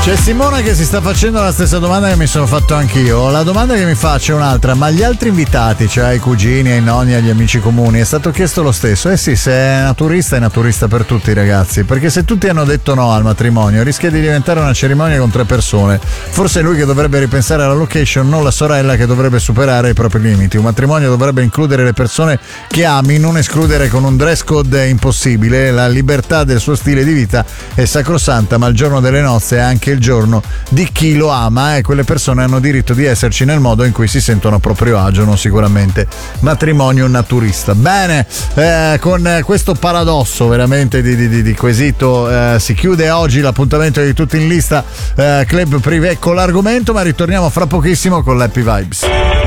C'è Simona che si sta facendo la stessa domanda che mi sono fatto anch'io. La domanda che mi faccio è un'altra: ma gli altri invitati, cioè ai cugini, ai nonni, agli amici comuni, è stato chiesto lo stesso? Eh sì, se è naturista è naturista per tutti, ragazzi, perché se tutti hanno detto no al matrimonio rischia di diventare una cerimonia con 3 persone. Forse è lui che dovrebbe ripensare alla location, non la sorella che dovrebbe superare i propri limiti. Un matrimonio dovrebbe includere le persone che ami, non escludere con un dress code impossibile. La libertà del suo stile di vita è sacrosanta, ma il giorno delle nozze è anche il giorno di chi lo ama e quelle persone hanno diritto di esserci nel modo in cui si sentono a proprio agio, non sicuramente matrimonio naturista. Bene, con questo paradosso veramente di quesito si chiude oggi l'appuntamento di Tutti in Lista Club Privé con l'argomento, ma ritorniamo fra pochissimo con l'Happy Vibes.